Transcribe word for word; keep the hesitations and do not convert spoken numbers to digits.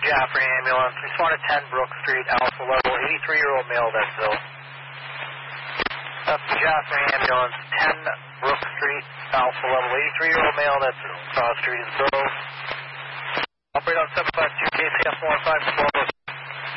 Jaffrey ambulance. Respond to ten Brook Street, Alpha level, eighty-three-year-old male, that's Bill. That's the Jaffrey ambulance, ten Brook Street, Alpha level, eighty-three-year-old male, that's Bill. Cross Street is Bill. Operate on seven five two K C S one five twelve.